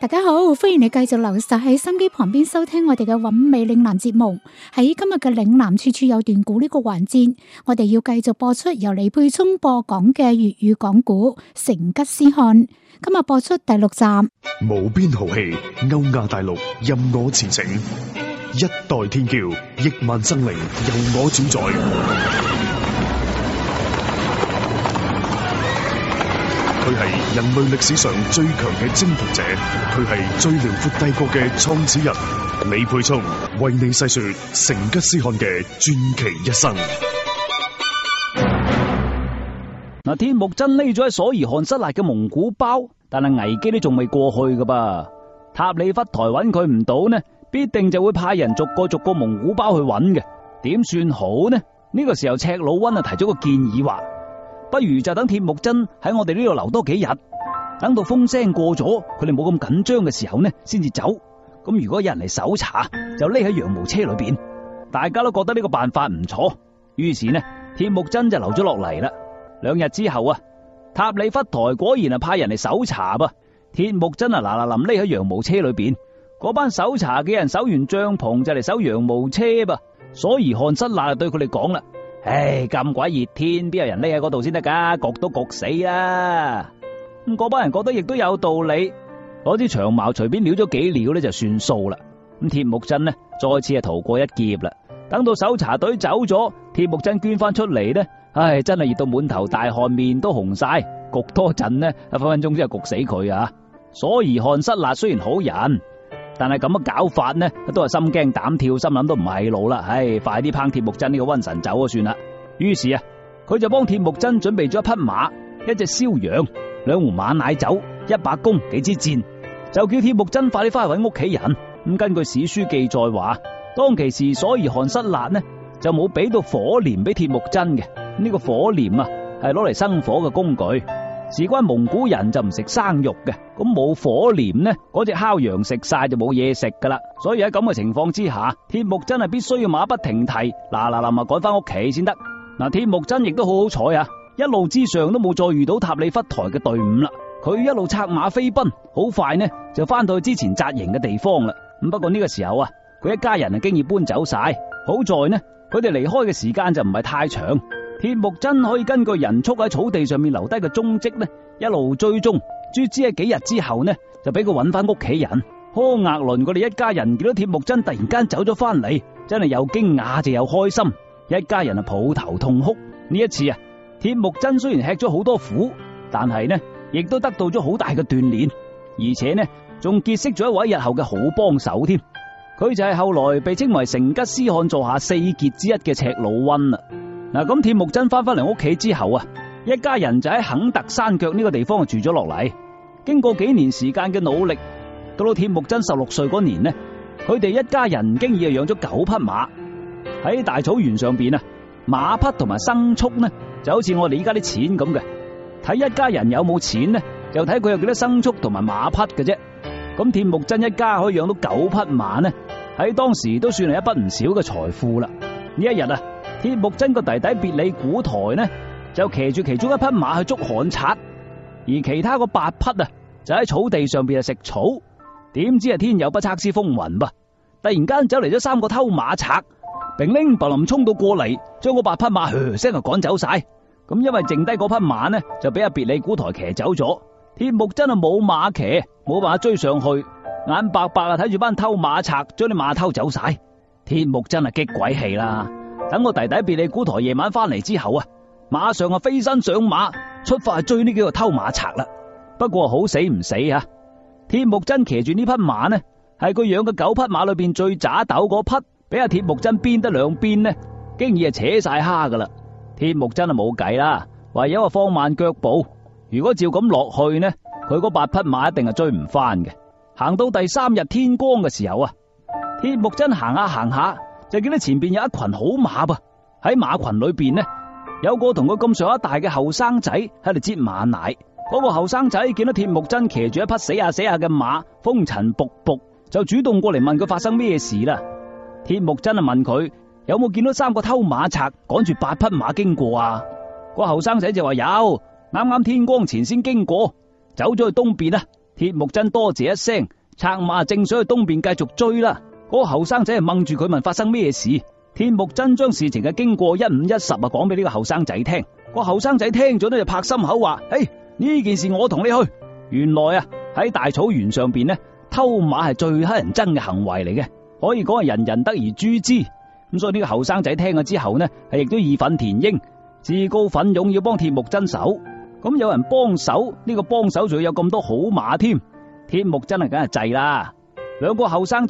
大家好，歡迎你繼續留守喺心機旁邊收聽我哋嘅韻味嶺南節目。喺今日嘅嶺南處處有段古呢個環節，我哋要繼續播出由李佩聰播講嘅粵語講古《成吉思汗》。今日播出第6集。 無邊豪氣，歐亞大陸任我馳騁，一代天驕，億萬生靈由我主宰。佢係人類歷史上最強嘅征服者，佢係最遼闊帝國嘅創始人。李佩聰為你細說成吉思汗嘅傳奇一生。 嗱，鐵木真匿咗喺所羅汗失辣嘅蒙古包，但係危機都仲未過去噶噃。塔里忽台揾佢唔到呢，必定就會派人逐個蒙古包去揾嘅。點算好呢？呢個時候赤魯溫啊提咗個建議話，不如就等鐵木真喺我哋呢度留多幾日，等到風聲過咗，佢哋冇咁緊張嘅時候呢，先至走。咁如果有人嚟搜查，就匿喺羊毛車裏邊。大家都覺得呢個辦法唔錯，於是呢，鐵木真就留咗落嚟啦。2日之後啊，塔里忽台果然係派人嚟搜查噃。鐵木真啊嗱臨匿喺羊毛車裏邊，嗰班搜查嘅人搜完帳篷就嚟搜羊毛車噃。所羅汗失辣對佢哋講啦。唉，咁鬼熱天，邊有人匿喺嗰度先得噶？焗都焗死啦！咁嗰班人覺得亦都有道理，攞支長矛隨便撩咗幾撩呢就算數啦。咁鐵木真呢再次係逃過一劫啦。等到搜查隊走咗，鐵木真捐翻出嚟呢，唉，真係熱到滿頭大汗，面都紅晒，焗多陣呢，分分鐘先係焗死佢啊！所羅汗失辣雖然好人，但係咁樣搞法呢，都係心驚膽跳，心諗都唔係路啦。唉，快啲拚鐵木真呢個瘟神走就算啦。於是啊，佢就幫鐵木真準備咗一匹馬、一隻燒羊、2壺馬奶酒、1把弓、幾支箭，就叫鐵木真快啲翻去搵屋企人。咁根據史書記載話，當其時所羅汗失辣呢就冇俾到火鐮俾鐵木真嘅。呢個火鐮啊係攞嚟生火嘅工具。事關蒙古人就唔食生肉嘅，咁冇火鐮呢，嗰隻烤羊食晒就冇嘢食噶啦。所以喺咁嘅情況之下，鐵木真係必須要馬不停蹄，嗱趕翻屋企先得。嗱，鐵木真亦都好好彩啊，一路之上都冇再遇到塔里忽台嘅隊伍啦。佢一路策馬飛奔，好快呢就翻到去之前紮營嘅地方啦。咁不過呢個時候啊，佢一家人啊經已搬走晒。好在呢，佢哋離開嘅時間就唔係太長。鐵木真可以根據人畜喺草地上面留低嘅蹤跡呢，一路追蹤，卒之喺幾日之後呢，就俾佢揾翻屋企人。柯額倫佢哋一家人見到鐵木真突然間走咗翻嚟，真係又驚訝就又開心，一家人啊抱頭痛哭。呢一次啊，鐵木真雖然吃咗好多苦，但係呢亦都得到咗好大嘅鍛煉，而且呢仲結識咗一位日後嘅好幫手添。佢就係後來被稱為成吉思汗座下4傑之一嘅赤魯溫啦。嗱，咁鐵木真翻嚟屋企之後啊，一家人就喺肯特山腳呢個地方住咗落嚟。經過幾年時間嘅努力，到鐵木真16歲嗰年呢，佢哋一家人經已養咗9匹馬。喺大草原上邊啊，馬匹同埋牲畜呢就好似我哋依家啲錢咁嘅，睇一家人有冇錢呢，就睇佢有幾多牲畜同埋馬匹嘅啫。咁鐵木真一家可以養到9匹馬呢，喺當時都算係一筆唔少嘅財富啦。呢一日啊，鐵木真個弟弟別里古台呢就騎住其中一匹馬去捉旱賊，而其他個8匹啊就喺草地上邊食草。點知啊天有不測之風雲噃，突然間走嚟咗3個偷馬賊，乒鈴嘭林衝到過嚟，將嗰8匹馬聲就趕走晒。咁因為剩低嗰匹馬呢就俾阿別里古台騎走咗，鐵木真啊冇馬騎，冇辦法追上去，眼白白啊睇住班偷馬賊將啲馬偷走晒。鐵木真係激鬼氣啦！等我弟弟別里古台夜晚翻嚟之後啊，馬上啊飛身上馬，出發去追呢幾個偷馬賊啦。不過好死唔死啊！鐵木真騎住呢匹馬呢，係佢養嘅9匹馬裏邊最渣斗嗰匹，俾阿鐵木真鞭得2邊呢，經已係扯晒蝦噶啦。鐵木真啊冇計啦，唯有放慢腳步。如果照咁落去呢，佢嗰8匹馬一定係追唔翻嘅。行到第3日天光嘅時候啊，鐵木真行下行下，就見到前邊有一群好馬噃。喺馬群裏邊呢，有個同佢咁上下大嘅後生仔喺度擠馬奶。嗰個後生仔見到鐵木真騎住一匹死下嘅馬，風塵僕僕，就主動過嚟問佢發生咩事啦。鐵木真啊問佢有冇見到3個偷馬賊趕住8匹馬經過啊？個後生仔就話有，啱啱天光前先經過，走咗去東邊啊， 鐵木真多謝一聲，策馬正想去東邊繼續追啦。嗰個後生仔係掹住佢問發生咩事。鐵木真將事情嘅經過1、5、1、10講俾呢個後生仔聽。個後生仔聽咗呢就拍心口話：呢件事我同你去。原來啊喺大草原上邊呢，偷馬係最乞人憎嘅行為嚟嘅，可以講係人人得而誅之。咁所以呢個後生仔聽咗之後呢，係亦都義憤填膺，自告奮勇要幫鐵木真手。咁有人幫手，呢個幫手仲要有咁多好馬添，鐵木真係梗係制啦。兩個後生仔